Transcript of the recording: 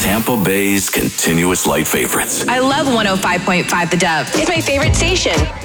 Tampa Bay's continuous light favorites. I love 105.5 The Dove. It's my favorite station.